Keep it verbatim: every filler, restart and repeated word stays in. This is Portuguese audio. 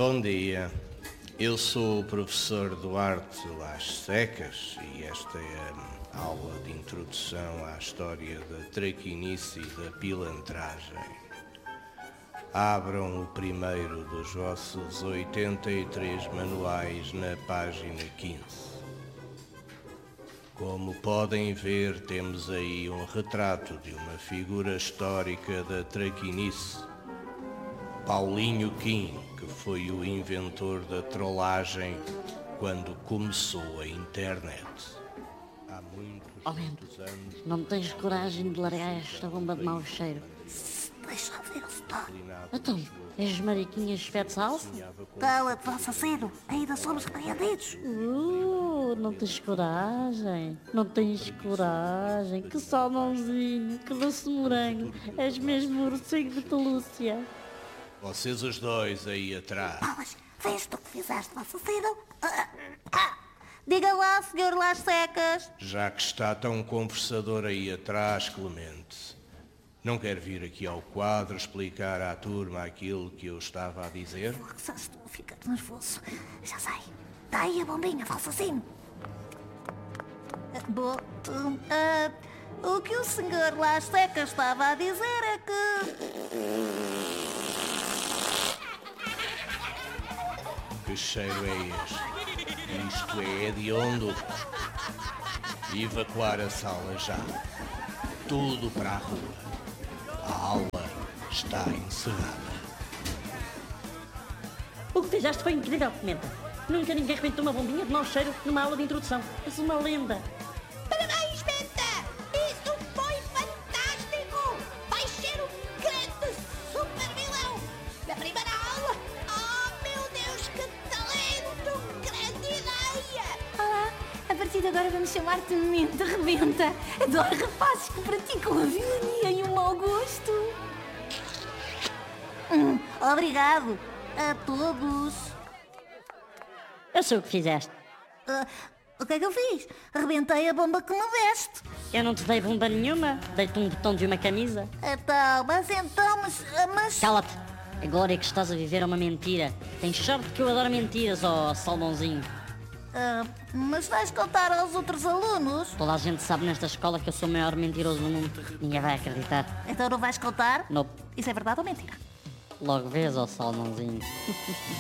Bom dia, eu sou o professor Duarte Las Secas e esta é a aula de introdução à história da traquinice e da pilantragem. Abram o primeiro dos vossos oitenta e três manuais na página quinze. Como podem ver, temos aí um retrato de uma figura histórica da traquinice, Paulinho Kim, que foi o inventor da trollagem quando começou a internet. Há muitos, oh, muitos anos... Não tens coragem de largar esta bomba de mau cheiro? Deixa ver o stop. Então, és mariquinhas fete salsa? Cala-te, assassino. Ainda somos repreendidos. Uh, não tens coragem. Não tens coragem. Que salmãozinho, que doce morango. És mesmo ursinho de pelúcia. Vocês os dois aí atrás. Bolas, vês tu que fizeste, assassino? Ah, ah. Diga lá, senhor Las Secas. Já que está tão conversador aí atrás, Clemente, não quer vir aqui ao quadro explicar à turma aquilo que eu estava a dizer? Só estou a ficar nervoso. Já sei. Dá aí a bombinha, falsacinho. Bom, hum, ah, o que o senhor Las Secas estava a dizer é que... Que cheiro é este? Isto é hediondo. Evacuar a sala já. Tudo para a rua. A aula está encerrada. O que fizeste foi incrível, Pimenta. Nunca ninguém rebentou uma bombinha de mau cheiro numa aula de introdução. És uma lenda. Parabéns, Menta! Isso foi fantástico! Vais ser um grande super vilão! Na primeira aula, oh meu Deus, que talento! Grande ideia! Olá, a partir de agora vamos chamar-te Menta Rebenta. Adoro rapazes que praticam a vilania e o mau gosto. Hum, obrigado a todos. Eu sei o que fizeste. Ah, o que é que eu fiz? Rebentei a bomba que me deste. Eu não te dei bomba nenhuma. Dei-te um botão de uma camisa. Então, mas então, mas... mas... Cala-te. Agora é que estás a viver uma mentira. Tens sorte que eu adoro mentiras, ó salmãozinho. Ah, mas vais contar aos outros alunos? Toda a gente sabe nesta escola que eu sou o maior mentiroso do mundo. Ninguém vai acreditar. Então não vais contar? Nope. Isso é verdade ou mentira? Logo vês, ó salmãozinho.